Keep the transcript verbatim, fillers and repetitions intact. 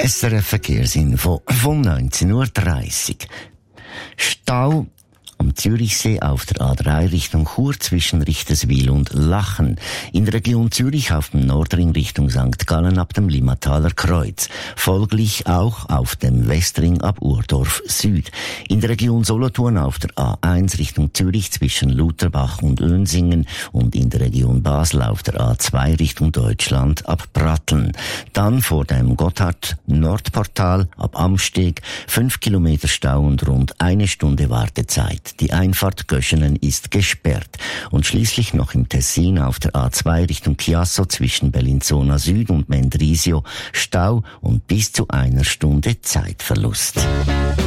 S R F Verkehrsinfo von neunzehn Uhr dreißig. Stau am Zürichsee auf der A drei Richtung Chur zwischen Richterswil und Lachen. In der Region Zürich auf dem Nordring Richtung Sankt Gallen ab dem Limmataler Kreuz. Folglich auch auf dem Westring ab Urdorf Süd. In der Region Solothurn auf der A eins Richtung Zürich zwischen Lutherbach und Önsingen und in der Region Basel auf der A zwei Richtung Deutschland ab Pratteln. Dann vor dem Gotthard-Nordportal ab Amsteg fünf Kilometer Stau und rund eine Stunde Wartezeit. Die Einfahrt Göschenen ist gesperrt. Und schließlich noch im Tessin auf der A zwei Richtung Chiasso zwischen Bellinzona Süd und Mendrisio Stau und bis zu einer Stunde Zeitverlust.